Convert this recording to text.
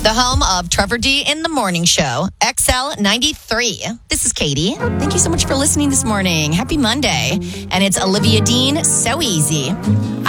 The home of Trevor D in the Morning Show, XL 93. This is Katie. Thank you so much for listening this morning. Happy Monday. And it's Olivia Dean, So Easy.